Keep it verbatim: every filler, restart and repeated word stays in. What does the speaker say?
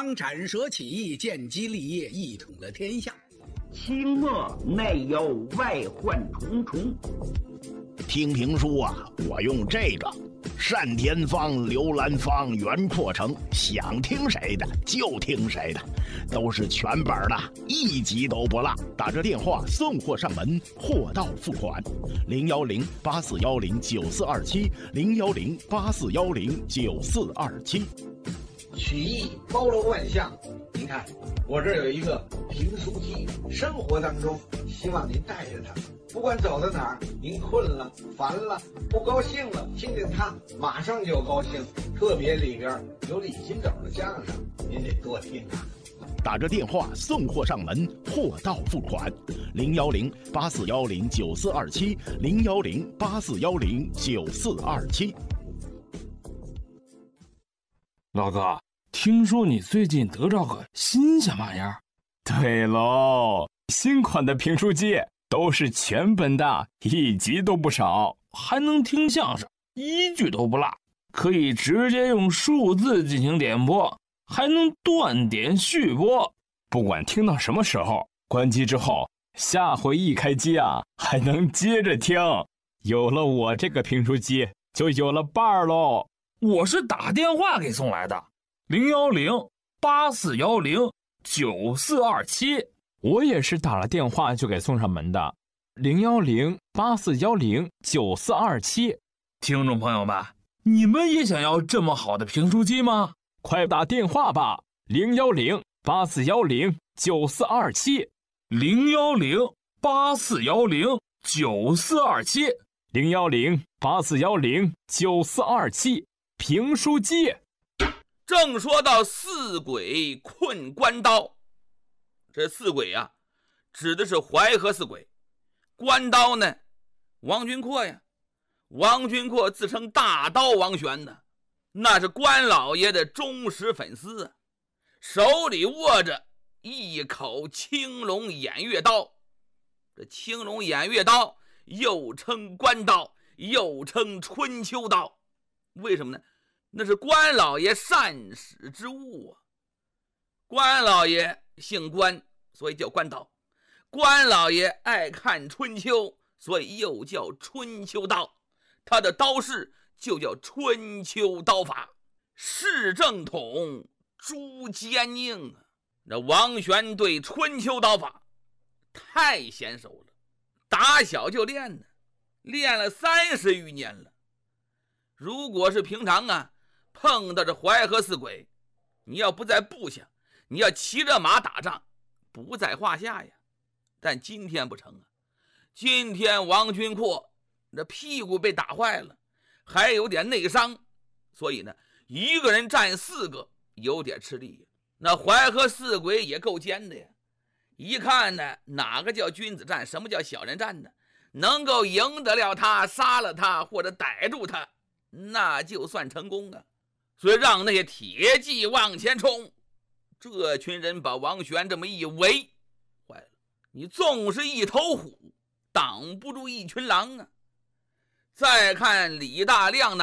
当斩蛇起义，建基立业，一统了天下。 清末内忧外患重重。 听评书啊，我用这个单田芳、刘兰芳、袁阔成，想听谁的就听谁的，都是全本的，一集都不落。打着电话送货上门，货到付款。零幺零八四幺零九四二七，零幺零八四幺零九四二七。 曲艺包罗万象，您看我这儿有一个评书机，生活当中希望您带着它，不管走到哪儿，您困了、烦了、不高兴了，听听它，马上就高兴。特别里边有李金斗的相声，您得多听啊。 打着电话送货上门，货到付款。零幺零八四幺零九四二七，零幺零八四幺零九四二七。 老哥，听说你最近得着个新鲜玩意儿？ 对喽，新款的评书机都是全本的，一集都不少， 还能听相声，一句都不落，可以直接用数字进行点播，还能断点续播。 不管听到什么时候，关机之后，下回一开机啊，还能接着听。有了我这个评书机，就有了伴儿喽。 我是打电话给送来的，零幺零八四幺零九四二七。 我也是打了电话就给送上门的，零幺零八四幺零九四二七。 听众朋友们，你们也想要这么好的评书机吗？ 快打电话吧，零幺零八四幺零九四二七， 零幺零八四幺零九四二七， 零幺零八四幺零九四二七。评书机。 正说到四鬼困关刀，这四鬼啊，指的是淮河四鬼。关刀呢，王君阔呀，王君阔自称大刀王玄呢，那是关老爷的忠实粉丝啊，手里握着一口青龙偃月刀。这青龙偃月刀又称关刀，又称春秋刀。为什么呢？那是关老爷善使之物啊。关老爷姓关，所以叫关刀。关老爷爱看春秋，所以又叫春秋刀。他的刀式就叫春秋刀法。市正统，朱坚宁啊。那王玄对春秋刀法太娴熟了，打小就练呢，练了三十余年了。如果是平常啊，碰到这淮河四鬼，你要不在部下，你要骑着马打仗，不在话下呀。但今天不成啊，今天王君阔这屁股被打坏了，还有点内伤，所以呢，一个人战四个有点吃力呀。那淮河四鬼也够奸的呀，一看呢，哪个叫君子战，什么叫小人战呢？能够赢得了他，杀了他或者逮住他，那就算成功啊。所以让那些铁骑往前冲，这群人把王玄这么一围，坏了，你纵是一头虎，挡不住一群狼啊。再看李大亮那